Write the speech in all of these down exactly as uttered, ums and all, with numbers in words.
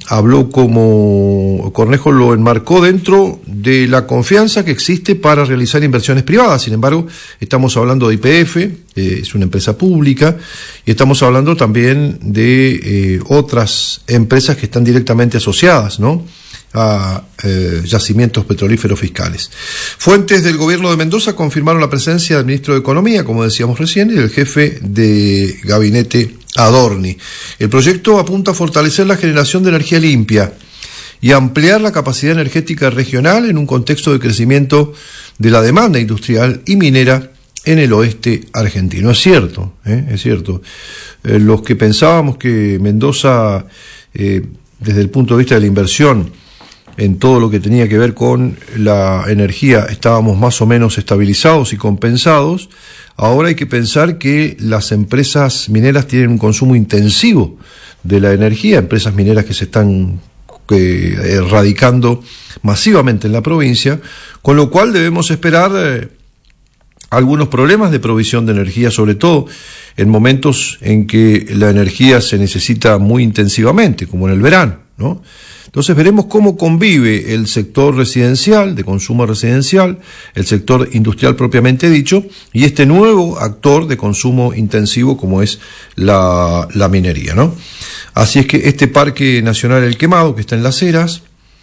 habló como Cornejo lo enmarcó dentro de la confianza que existe para realizar inversiones privadas. Sin embargo, estamos hablando de Y P F, eh, es una empresa pública, y estamos hablando también de eh, otras empresas que están directamente asociadas, ¿no?, a eh, yacimientos petrolíferos fiscales. Fuentes del gobierno de Mendoza confirmaron la presencia del ministro de Economía, como decíamos recién, y del jefe de gabinete Adorni. El proyecto apunta a fortalecer la generación de energía limpia y ampliar la capacidad energética regional en un contexto de crecimiento de la demanda industrial y minera en el oeste argentino. Es cierto, ¿eh? es cierto. Eh, los que pensábamos que Mendoza, eh, desde el punto de vista de la inversión, en todo lo que tenía que ver con la energía, estábamos más o menos estabilizados y compensados. Ahora hay que pensar que las empresas mineras tienen un consumo intensivo de la energía, empresas mineras que se están eh, radicando masivamente en la provincia, con lo cual debemos esperar eh, algunos problemas de provisión de energía, sobre todo en momentos en que la energía se necesita muy intensivamente, como en el verano, ¿no? Entonces veremos cómo convive el sector residencial, de consumo residencial, el sector industrial propiamente dicho, y este nuevo actor de consumo intensivo como es la, la minería, ¿no? Así es que este Parque Nacional El Quemado, que está en Las Heras,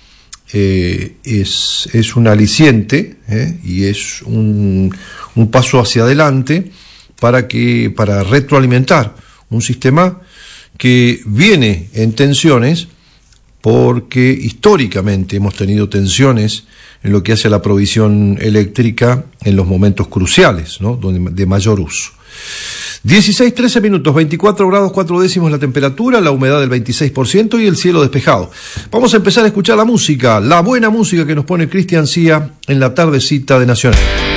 eh, es, es un aliciente, ¿eh? y es un, un paso hacia adelante para, que, para retroalimentar un sistema que viene en tensiones, porque históricamente hemos tenido tensiones en lo que hace a la provisión eléctrica en los momentos cruciales, ¿no?, de mayor uso. dieciséis, trece minutos, veinticuatro grados cuatro décimos la temperatura, la humedad del veintiséis por ciento y el cielo despejado. Vamos a empezar a escuchar la música, la buena música que nos pone Cristian Cía en la tardecita de Nacional.